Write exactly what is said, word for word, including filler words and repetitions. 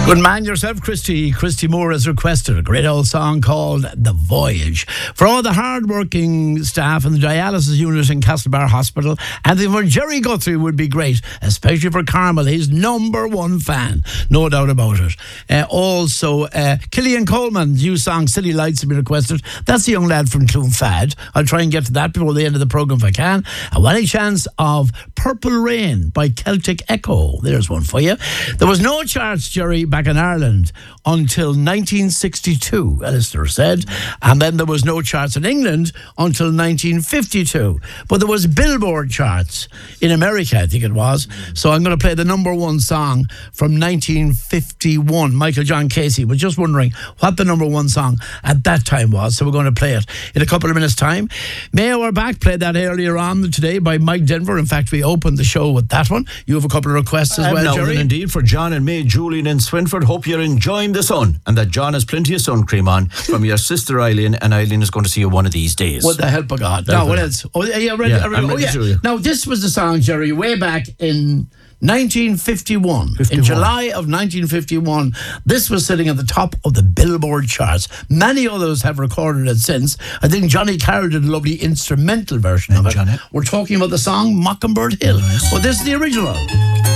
Good man yourself, Christy. Christy Moore has requested a great old song called The Voyage. For all the hard-working staff in the dialysis unit in Castlebar Hospital, and for Jerry Guthrie would be great, especially for Carmel, his number one fan, no doubt about it. Uh, also, uh, Killian Coleman's new song, Silly Lights, has been requested. That's the young lad from Clonfad. I'll try and get to that before the end of the programme if I can. And any chance of Purple Rain by Celtic Echo? There's one for you. There was no charts, Jerry, back in Ireland until nineteen sixty-two, a listener said, and then there was no charts in England until nineteen fifty-two, but there was Billboard charts in America, I think it was. So I'm going to play the number one song from nineteen fifty-one. Michael John Casey was just wondering what the number one song at that time was, so we're going to play it in a couple of minutes time. Mayo are back, played that earlier on today by Mike Denver. In fact, we opened the show with that one. You have a couple of requests as I'm well, Jerry? Indeed, for John and May, Julian and Swinford. Hope you're enjoying the sun and that John has plenty of sun cream on from your sister Eileen, and Eileen is going to see you one of these days. With the help of God. Now, what else? Oh, yeah, ready, Yeah, ready, I'm oh, ready yeah. to you. Now, this was the song, Jerry, way back in nineteen fifty-one. fifty-one. In July of nineteen fifty-one, this was sitting at the top of the Billboard charts. Many others have recorded it since. I think Johnny Carroll did a lovely instrumental version And of it. Johnny. We're talking about the song Mockingbird Hill. Nice. But this is the original.